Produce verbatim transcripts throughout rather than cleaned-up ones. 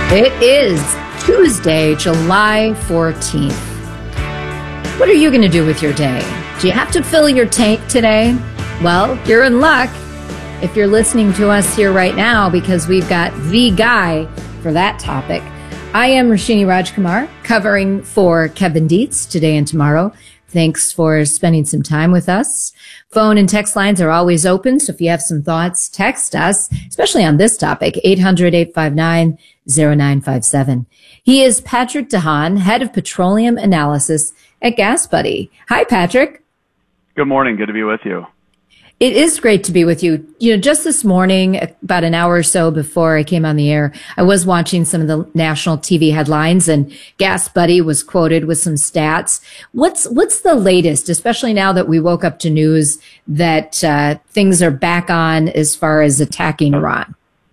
It is Tuesday, July fourteenth. What are you going to do with your day? Do you have to fill your tank today? Well, you're in luck if you're listening to us here right now, because we've got the guy for that topic. I am Roshini Rajkumar, covering for Kevin Dietz today and tomorrow. Thanks for spending some time with us. Phone and text lines are always open, so if you have some thoughts, text us, especially on this topic, eight hundred, eight five nine, zero nine five seven. He is Patrick DeHaan, head of petroleum analysis at GasBuddy. Hi, Patrick. Good morning. Good to be with you. It is great to be with you. You know, just this morning, about an hour or so before I came on the air, I was watching some of the national T V headlines, and GasBuddy was quoted with some stats. What's what's the latest, especially now that we woke up to news that uh, things are back on as far as attacking Iran?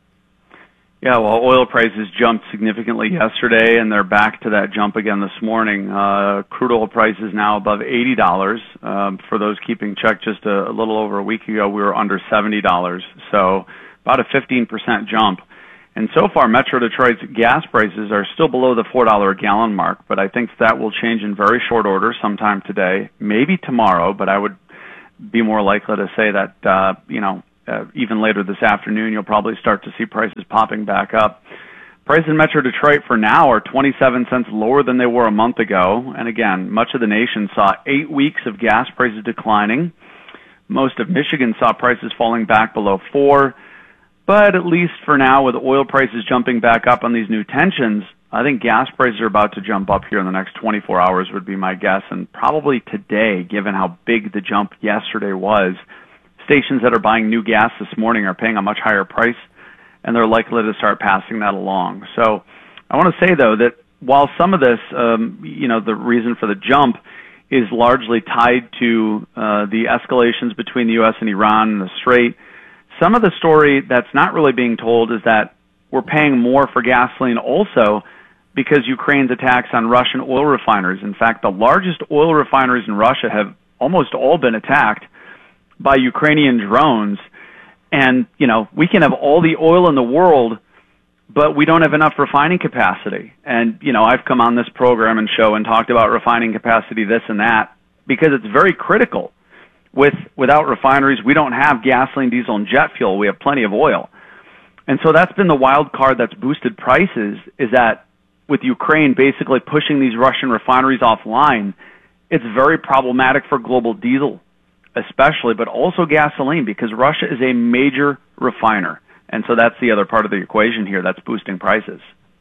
Yeah, well, oil prices jumped significantly yesterday, and they're back to that jump again this morning. Uh, crude oil prices now above eighty dollars. Um, for those keeping check, just a, a little over a week ago, we were under seventy dollars. So about a fifteen percent jump. And so far, Metro Detroit's gas prices are still below the four dollars a gallon mark, but I think that will change in very short order sometime today, maybe tomorrow, but I would be more likely to say that, uh, you know, Uh, even later this afternoon, you'll probably start to see prices popping back up. Prices in Metro Detroit for now are twenty-seven cents lower than they were a month ago. And again, much of the nation saw eight weeks of gas prices declining. Most of Michigan saw prices falling back below four. But at least for now, with oil prices jumping back up on these new tensions, I think gas prices are about to jump up here in the next twenty-four hours would be my guess. And probably today, given how big the jump yesterday was. Stations that are buying new gas this morning are paying a much higher price, and they're likely to start passing that along. So I want to say, though, that while some of this, um, you know, the reason for the jump is largely tied to uh, the escalations between the U S and Iran and the Strait, some of the story that's not really being told is that we're paying more for gasoline also because Ukraine's attacks on Russian oil refineries. In fact, the largest oil refineries in Russia have almost all been attacked by Ukrainian drones. And, you know, we can have all the oil in the world, but we don't have enough refining capacity. And, you know, I've come on this program and show and talked about refining capacity, this and that, because it's very critical. With without refineries, we don't have gasoline, diesel, and jet fuel. We have plenty of oil. And so that's been the wild card that's boosted prices, is that with Ukraine basically pushing these Russian refineries offline, it's very problematic for global diesel especially, but also gasoline, because Russia is a major refiner. And so that's the other part of the equation here that's boosting prices.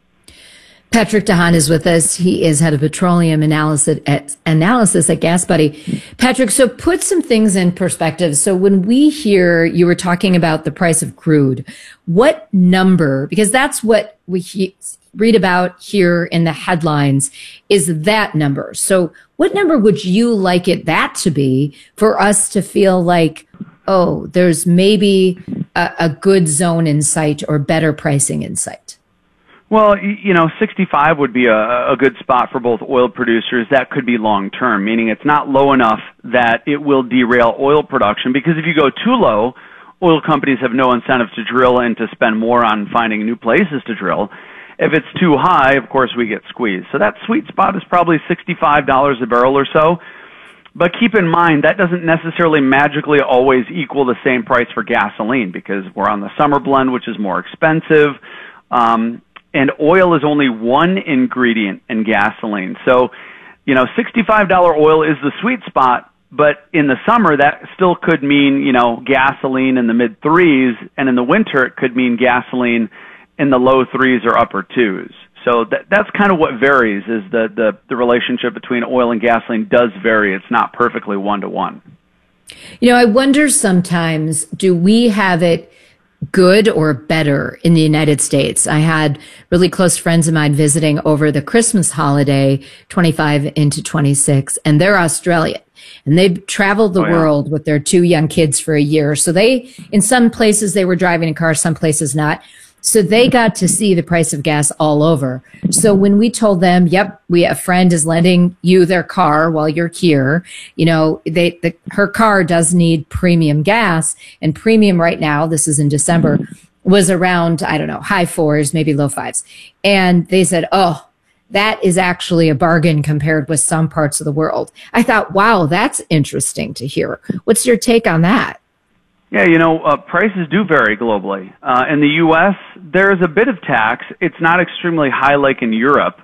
Patrick DeHaan is with us. He is head of petroleum analysis at, analysis at GasBuddy. Patrick, so put some things in perspective. So when we hear you were talking about the price of crude, what number, because that's what we he, read about here in the headlines, is that number. So what number would you like it that to be for us to feel like, oh, there's maybe a, a good zone in sight or better pricing in sight? Well, you know, sixty-five would be a, a good spot for both oil producers. That could be long-term, meaning it's not low enough that it will derail oil production, because if you go too low, oil companies have no incentive to drill and to spend more on finding new places to drill. If it's too high, of course, we get squeezed. So that sweet spot is probably sixty-five dollars a barrel or so. But keep in mind, that doesn't necessarily magically always equal the same price for gasoline, because we're on the summer blend, which is more expensive. Um, and oil is only one ingredient in gasoline. So, you know, sixty-five dollars oil is the sweet spot, but in the summer, that still could mean, you know, gasoline in the mid threes, and in the winter, it could mean gasoline in the low threes or upper twos. So that, that's kind of what varies, is the, the, the relationship between oil and gasoline does vary. It's not perfectly one-to-one. You know, I wonder sometimes, do we have it good or better in the United States? I had really close friends of mine visiting over the Christmas holiday, twenty-five into twenty-six, and they're Australian. And they've traveled the oh, yeah. world with their two young kids for a year. So they, in some places, they were driving a car, some places not. So they got to see the price of gas all over. So when we told them, yep, we a friend is lending you their car while you're here, you know, they the, her car does need premium gas, and premium right now, this is in December, was around, I don't know, high fours, maybe low fives. And they said, oh, that is actually a bargain compared with some parts of the world. I thought, wow, that's interesting to hear. What's your take on that? Yeah, you know, uh, prices do vary globally. Uh, in the U S, there is a bit of tax. It's not extremely high like in Europe.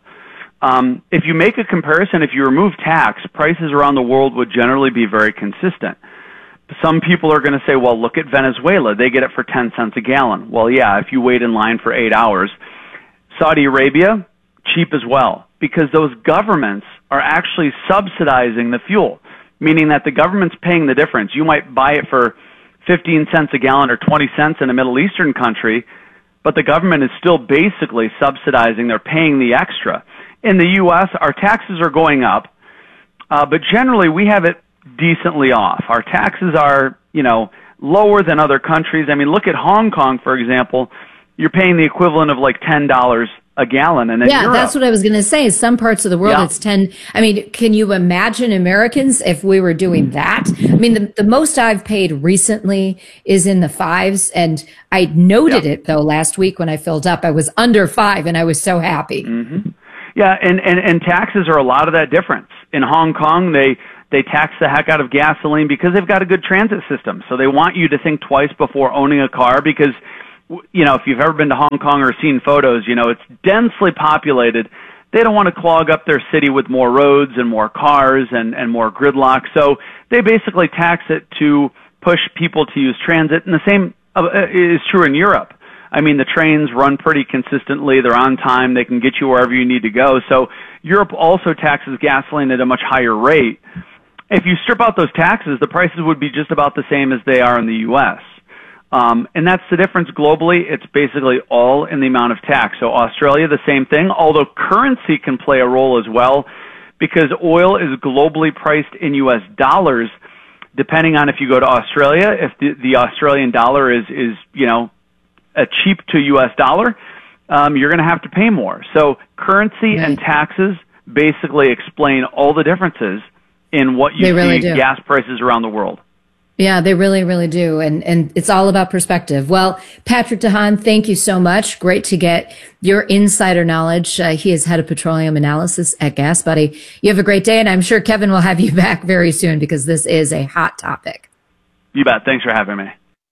Um, if you make a comparison, if you remove tax, prices around the world would generally be very consistent. Some people are going to say, well, look at Venezuela. They get it for ten cents a gallon. Well, yeah, if you wait in line for eight hours. Saudi Arabia, cheap as well, because those governments are actually subsidizing the fuel, meaning that the government's paying the difference. You might buy it for fifteen cents a gallon or twenty cents in a Middle Eastern country, but the government is still basically subsidizing. They're paying the extra. In the U S, our taxes are going up, uh, but generally we have it decently off. Our taxes are, you know, lower than other countries. I mean, look at Hong Kong, for example. You're paying the equivalent of like ten dollars a gallon. And in yeah, Europe, that's what I was going to say. Some parts of the world, yeah. It's ten. I mean, can you imagine Americans if we were doing that? I mean, the, the most I've paid recently is in the fives. And I noted yeah. it, though, last week when I filled up. I was under five, and I was so happy. Mm-hmm. Yeah, and, and, and taxes are a lot of that difference. In Hong Kong, they They tax the heck out of gasoline because they've got a good transit system. So they want you to think twice before owning a car because, you know, if you've ever been to Hong Kong or seen photos, you know, it's densely populated. They don't want to clog up their city with more roads and more cars and, and more gridlock. So they basically tax it to push people to use transit. And the same uh, is true in Europe. I mean, the trains run pretty consistently. They're on time. They can get you wherever you need to go. So Europe also taxes gasoline at a much higher rate. If you strip out those taxes, the prices would be just about the same as they are in the U S. Um, and that's the difference globally. It's basically all in the amount of tax. So Australia, the same thing, although currency can play a role as well because oil is globally priced in U S dollars. Depending on if you go to Australia, if the, the Australian dollar is, is, you know, a cheap to U S dollar, um, you're going to have to pay more. So currency right. and taxes basically explain all the differences in what you they really see do. Gas prices around the world. Yeah, they really, really do. And and it's all about perspective. Well, Patrick DeHaan, thank you so much. Great to get your insider knowledge. Uh, he is head of petroleum analysis at Gas Buddy. You have a great day, and I'm sure Kevin will have you back very soon because this is a hot topic. You bet. Thanks for having me.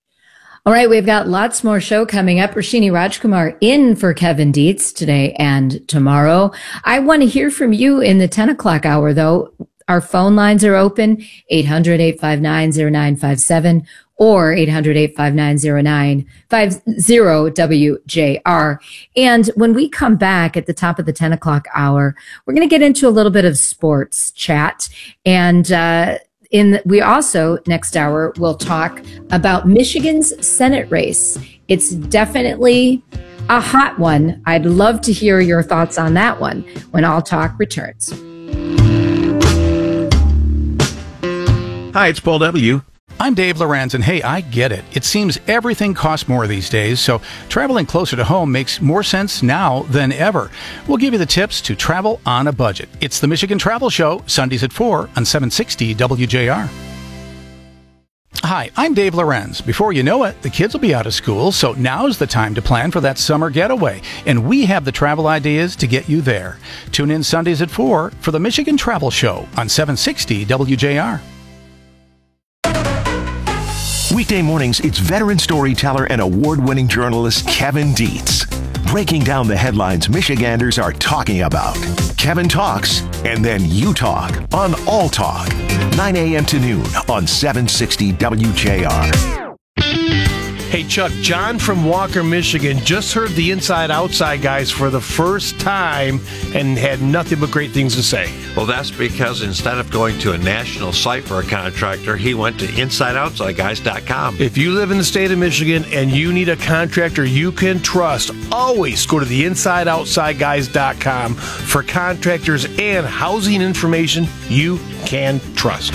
All right, we've got lots more show coming up. Rashini Rajkumar in for Kevin Dietz today and tomorrow. I want to hear from you in the ten o'clock hour, though. Our phone lines are open, eight hundred, eight five nine, zero nine five seven or eight hundred, eight five nine, zero nine five zero W J R. And when we come back at the top of the ten o'clock hour, we're going to get into a little bit of sports chat. And uh, in we also, next hour, will talk about Michigan's Senate race. It's definitely a hot one. I'd love to hear your thoughts on that one when All Talk returns. Hi, it's Paul W. I'm Dave Lorenz, and hey, I get it. It seems everything costs more these days, so traveling closer to home makes more sense now than ever. We'll give you the tips to travel on a budget. It's the Michigan Travel Show, Sundays at four on seven sixty W J R. Hi, I'm Dave Lorenz. Before you know it, the kids will be out of school, so now's the time to plan for that summer getaway, and we have the travel ideas to get you there. Tune in Sundays at four for the Michigan Travel Show on seven sixty W J R. Weekday mornings, it's veteran storyteller and award-winning journalist Kevin Dietz, breaking down the headlines Michiganders are talking about. Kevin talks, and then you talk on All Talk, nine a.m. to noon on seven sixty W J R. Hey, Chuck, John from Walker, Michigan, just heard the Inside Outside guys for the first time and had nothing but great things to say. Well, that's because instead of going to a national site for a contractor, he went to inside outside guys dot com. If you live in the state of Michigan and you need a contractor you can trust, always go to the inside outside guys dot com for contractors and housing information you can trust.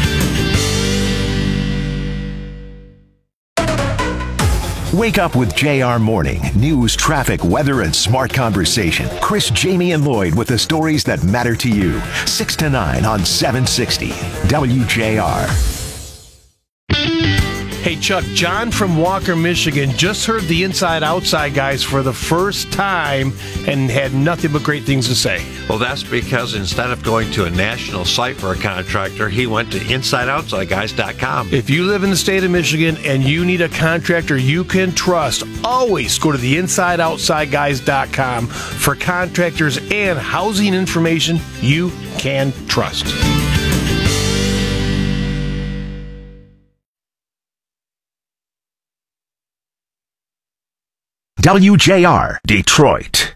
Wake up with J R Morning. News, traffic, weather, and smart conversation. Chris, Jamie, and Lloyd with the stories that matter to you. six to nine on seven sixty W J R. Hey, Chuck, John from Walker, Michigan just heard the Inside Outside guys for the first time and had nothing but great things to say. Well, that's because instead of going to a national site for a contractor, he went to inside outside guys dot com. If you live in the state of Michigan and you need a contractor you can trust, always go to the inside outside guys dot com for contractors and housing information you can trust. W J R, Detroit.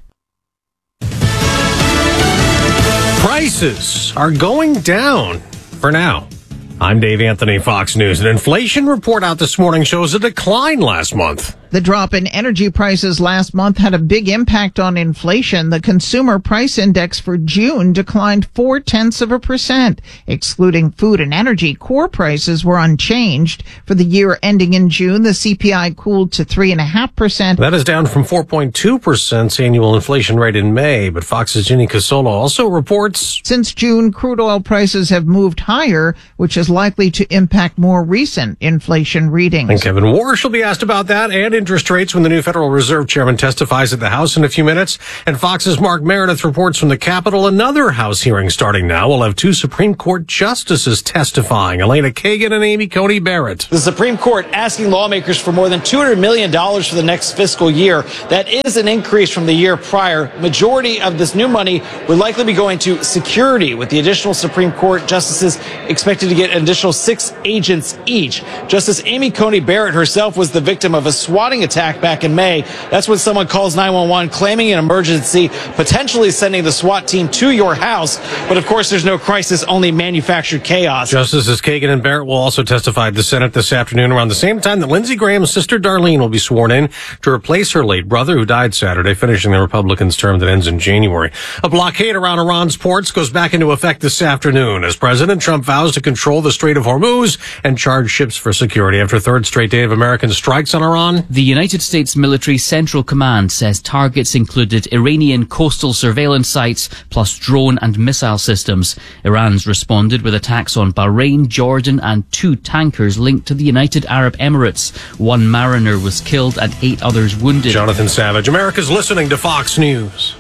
Prices are going down for now. I'm Dave Anthony, Fox News. An inflation report out this morning shows a decline last month. The drop in energy prices last month had a big impact on inflation. The consumer price index for June declined four tenths of a percent. Excluding food and energy, core prices were unchanged. For the year ending in June, the C P I cooled to three point five percent. That is down from four point two percent annual inflation rate in May. But Fox's Ginny Casolo also reports since June, crude oil prices have moved higher, which is likely to impact more recent inflation readings. And Kevin Warsh will be asked about that and interest rates when the new Federal Reserve Chairman testifies at the House in a few minutes. And Fox's Mark Meredith reports from the Capitol. Another House hearing starting now. We'll have two Supreme Court justices testifying, Elena Kagan and Amy Coney Barrett. The Supreme Court asking lawmakers for more than two hundred million dollars for the next fiscal year. That is an increase from the year prior. Majority of this new money would likely be going to security, with the additional Supreme Court justices expected to get an additional six agents each. Justice Amy Coney Barrett herself was the victim of a swatting attack back in May. That's when someone calls nine one one claiming an emergency, potentially sending the SWAT team to your house. But of course, there's no crisis, only manufactured chaos. Justices Kagan and Barrett will also testify at the Senate this afternoon around the same time that Lindsey Graham's sister Darlene will be sworn in to replace her late brother, who died Saturday, finishing the Republicans' term that ends in January. A blockade around Iran's ports goes back into effect this afternoon as President Trump vows to control the Strait of Hormuz and charge ships for security after third straight day of American strikes on Iran. The United States Military Central Command says targets included Iranian coastal surveillance sites plus drone and missile systems. Iran's responded with attacks on Bahrain, Jordan and two tankers linked to the United Arab Emirates. One mariner was killed and eight others wounded. Jonathan Savage, America's listening to Fox News.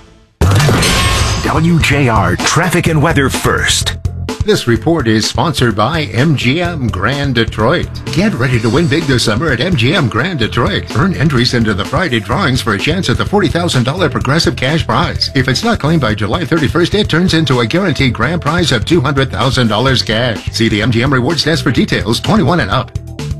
W J R Traffic and Weather First. This report is sponsored by M G M Grand Detroit. Get ready to win big this summer at M G M Grand Detroit. Earn entries into the Friday drawings for a chance at the forty thousand dollars Progressive cash prize. If it's not claimed by July thirty-first, it turns into a guaranteed grand prize of two hundred thousand dollars cash. See the M G M Rewards Desk for details. twenty-one and up.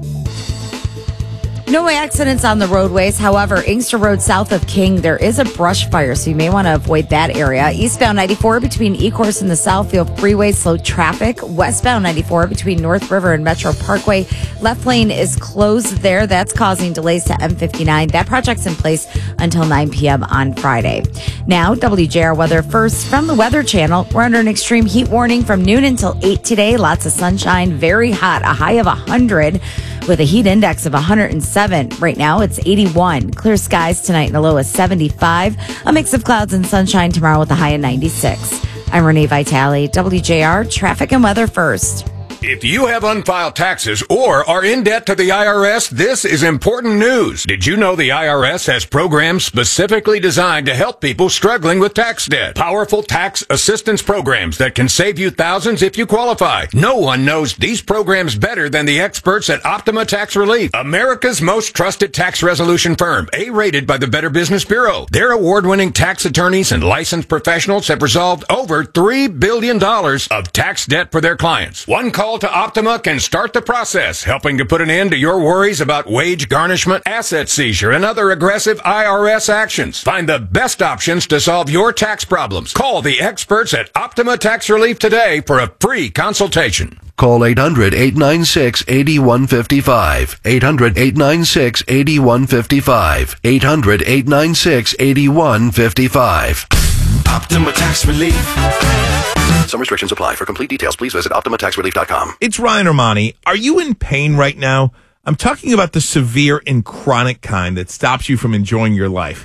No accidents on the roadways. However, Inkster Road south of King, there is a brush fire, so you may want to avoid that area. Eastbound ninety-four between Ecorse and the Southfield Freeway, slow traffic. Westbound ninety-four between North River and Metro Parkway, left lane is closed there. That's causing delays to M fifty-nine. That project's in place until nine p.m. on Friday. Now, W J R weather first from the Weather Channel. We're under an extreme heat warning from noon until eight today. Lots of sunshine, very hot, a high of one hundred with a heat index of one hundred seven. Right now, it's eighty-one. Clear skies tonight and a low of seventy-five. A mix of clouds and sunshine tomorrow with a high of ninety-six. I'm Renee Vitale, W J R Traffic and Weather First. If you have unfiled taxes or are in debt to the I R S, this is important news. Did you know the I R S has programs specifically designed to help people struggling with tax debt? Powerful tax assistance programs that can save you thousands if you qualify. No one knows these programs better than the experts at Optima Tax Relief, America's most trusted tax resolution firm, A-rated by the Better Business Bureau. Their award-winning tax attorneys and licensed professionals have resolved over three billion dollars of tax debt for their clients. One call to Optima can start the process, helping to put an end to your worries about wage garnishment, asset seizure, and other aggressive I R S actions. Find the best options to solve your tax problems. Call the experts at Optima Tax Relief today for a free consultation. Call eight hundred, eight nine six, eight one five five. eight hundred, eight nine six, eight one five five. eight hundred, eight nine six, eight one five five. Optima Tax Relief. Some restrictions apply. For complete details, please visit Optima Tax Relief dot com. It's Ryan Armani. Are you in pain right now? I'm talking about the severe and chronic kind that stops you from enjoying your life.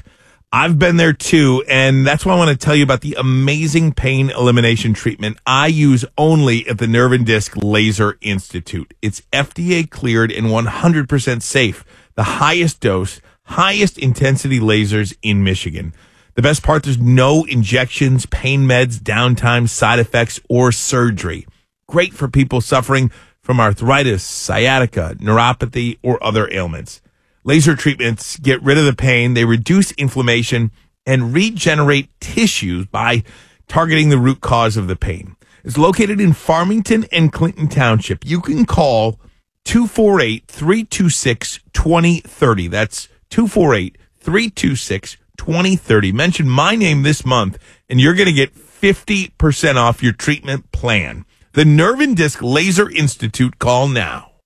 I've been there too, and that's why I want to tell you about the amazing pain elimination treatment I use only at the Nerve and Disc Laser Institute. It's F D A cleared and one hundred percent safe. The highest dose, highest intensity lasers in Michigan. The best part, there's no injections, pain meds, downtime, side effects, or surgery. Great for people suffering from arthritis, sciatica, neuropathy, or other ailments. Laser treatments get rid of the pain, they reduce inflammation, and regenerate tissues by targeting the root cause of the pain. It's located in Farmington and Clinton Township. You can call two four eight, three two six, two zero three zero. That's two four eight, three two six, two zero three zero. Mention my name this month, and you're going to get fifty percent off your treatment plan. The Nerve and Disc Laser Institute. Call now.